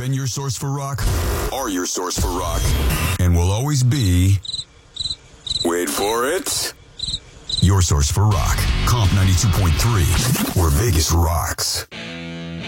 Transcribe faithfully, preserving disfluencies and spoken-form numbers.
been your source for rock, are your source for rock, and will always be, wait for it, your source for rock. Comp ninety-two point three, where Vegas rocks.